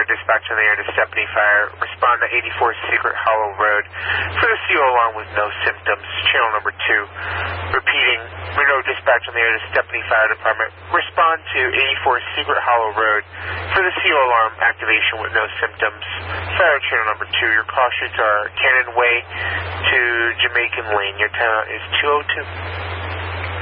dispatch on the air to Stephanie Fire. Respond to 84 Secret Hollow Road for the CO alarm with no symptoms. Channel number 2. Repeating, Monroe dispatch on the air to Stephanie Fire Department. Respond to 84 Secret Hollow Road for the CO alarm activation with no symptoms. Fire channel number 2. Your call shoots are Cannon Way to Jamaican Lane. Your time is 2:02.